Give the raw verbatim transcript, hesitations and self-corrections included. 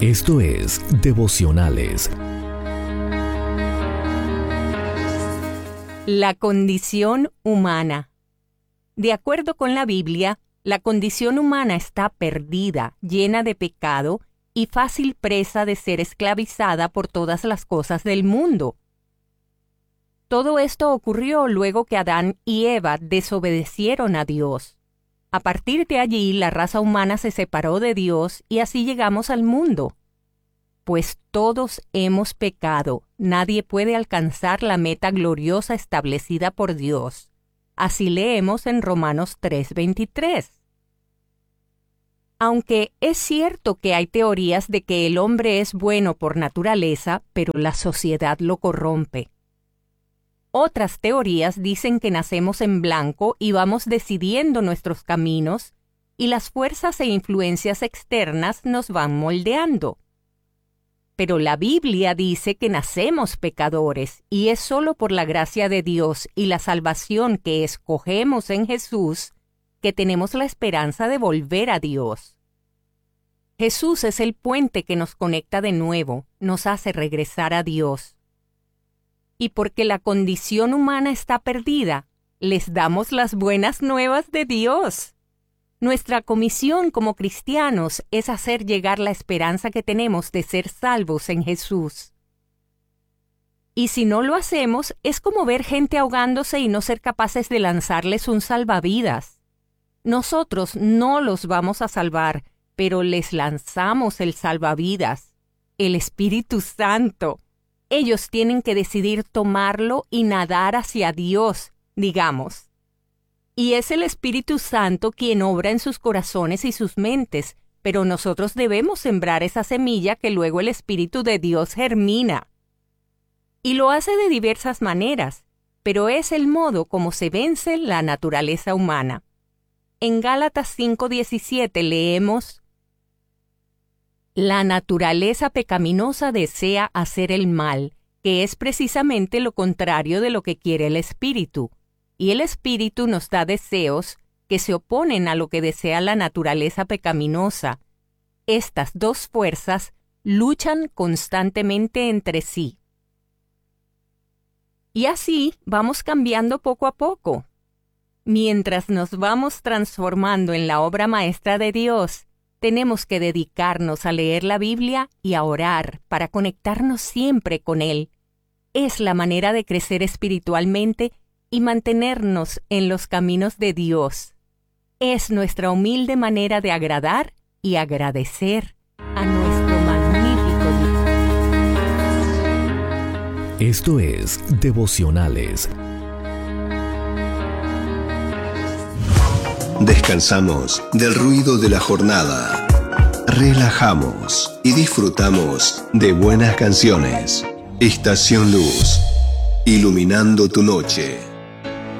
Esto es Devocionales. La condición humana. De acuerdo con la Biblia, la condición humana está perdida, llena de pecado y fácil presa de ser esclavizada por todas las cosas del mundo. Todo esto ocurrió luego que Adán y Eva desobedecieron a Dios. A partir de allí, la raza humana se separó de Dios y así llegamos al mundo. Pues todos hemos pecado, nadie puede alcanzar la meta gloriosa establecida por Dios. Así leemos en Romanos tres veintitrés. Aunque es cierto que hay teorías de que el hombre es bueno por naturaleza, pero la sociedad lo corrompe. Otras teorías dicen que nacemos en blanco y vamos decidiendo nuestros caminos, y las fuerzas e influencias externas nos van moldeando. Pero la Biblia dice que nacemos pecadores, y es solo por la gracia de Dios y la salvación que escogemos en Jesús que tenemos la esperanza de volver a Dios. Jesús es el puente que nos conecta de nuevo, nos hace regresar a Dios. Y porque la condición humana está perdida, les damos las buenas nuevas de Dios. Nuestra comisión como cristianos es hacer llegar la esperanza que tenemos de ser salvos en Jesús. Y si no lo hacemos, es como ver gente ahogándose y no ser capaces de lanzarles un salvavidas. Nosotros no los vamos a salvar, pero les lanzamos el salvavidas, el Espíritu Santo. Ellos tienen que decidir tomarlo y nadar hacia Dios, digamos. Y es el Espíritu Santo quien obra en sus corazones y sus mentes, pero nosotros debemos sembrar esa semilla que luego el Espíritu de Dios germina. Y lo hace de diversas maneras, pero es el modo como se vence la naturaleza humana. En Gálatas cinco diecisiete leemos: la naturaleza pecaminosa desea hacer el mal, que es precisamente lo contrario de lo que quiere el Espíritu. Y el Espíritu nos da deseos que se oponen a lo que desea la naturaleza pecaminosa. Estas dos fuerzas luchan constantemente entre sí. Y así vamos cambiando poco a poco. Mientras nos vamos transformando en la obra maestra de Dios, tenemos que dedicarnos a leer la Biblia y a orar para conectarnos siempre con Él. Es la manera de crecer espiritualmente y mantenernos en los caminos de Dios. Es nuestra humilde manera de agradar y agradecer a nuestro magnífico Dios. Esto es Devocionales. Descansamos del ruido de la jornada. Relajamos y disfrutamos de buenas canciones. Estación Luz, iluminando tu noche.